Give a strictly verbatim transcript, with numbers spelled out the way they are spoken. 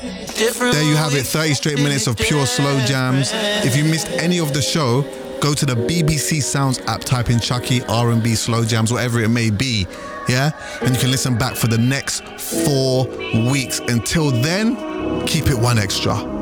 There you have it, thirty straight minutes of pure slow jams. If you missed any of the show, go to the B B C Sounds app, type in Chuckie, R and B, slow jams, whatever it may be, yeah? And you can listen back for the next four weeks. Until then, keep it one extra.